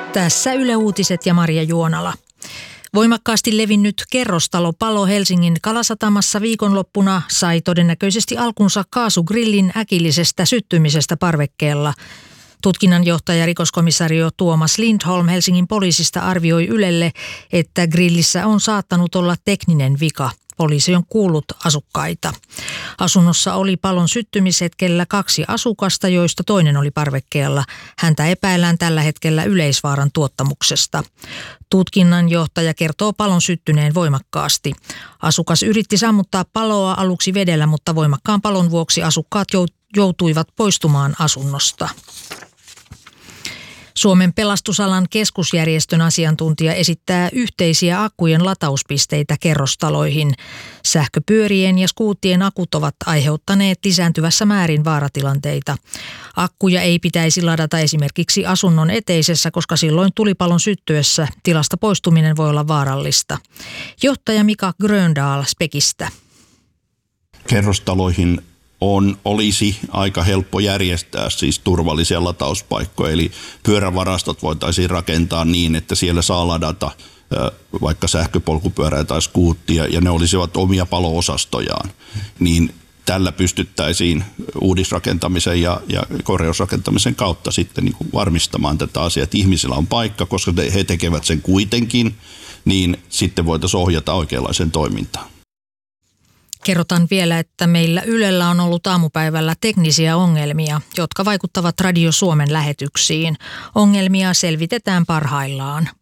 Tässä Yle Uutiset ja Maria Juonala. Voimakkaasti levinnyt kerrostalopalo Helsingin Kalasatamassa viikonloppuna sai todennäköisesti alkunsa kaasugrillin äkillisestä syttymisestä parvekkeella. Tutkinnanjohtaja rikoskomisario Tuomas Lindholm Helsingin poliisista arvioi Ylelle, että grillissä on saattanut olla tekninen vika. Poliisi on kuullut asukkaita. Asunnossa oli palon syttymishetkellä 2 asukasta, joista toinen oli parvekkeella. Häntä epäillään tällä hetkellä yleisvaaran tuottamuksesta. Tutkinnanjohtaja kertoo palon syttyneen voimakkaasti. Asukas yritti sammuttaa paloa aluksi vedellä, mutta voimakkaan palon vuoksi asukkaat joutuivat poistumaan asunnosta. Suomen pelastusalan keskusjärjestön asiantuntija esittää yhteisiä akkujen latauspisteitä kerrostaloihin. Sähköpyörien ja skuuttien akut ovat aiheuttaneet lisääntyvässä määrin vaaratilanteita. Akkuja ei pitäisi ladata esimerkiksi asunnon eteisessä, koska silloin tulipalon syttyessä tilasta poistuminen voi olla vaarallista. Johtaja Mika Gröndahl Spekistä. Kerrostaloihin olisi aika helppo järjestää siis turvallisia latauspaikkoja, eli pyörävarastot voitaisiin rakentaa niin, että siellä saa ladata vaikka sähköpolkupyörää tai skuuttia, ja ne olisivat omia palo-osastojaan. Niin tällä pystyttäisiin uudisrakentamisen ja korjausrakentamisen kautta sitten niin kuin varmistamaan tätä asiaa, että ihmisillä on paikka, koska he tekevät sen kuitenkin, niin sitten voitaisiin ohjata oikeanlaiseen toimintaan. Kerrotaan vielä, että meillä Ylellä on ollut aamupäivällä teknisiä ongelmia, jotka vaikuttavat Radio Suomen lähetyksiin. Ongelmia selvitetään parhaillaan.